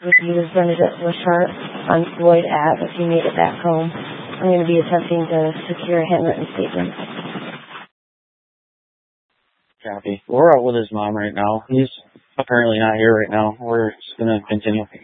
with you is Bernadette Bushart on Floyd Ave. If you made it back home, I'm going to be attempting to secure a handwritten statement. Copy. We're out with his mom right now. He's apparently not here right now. We're just going to continue.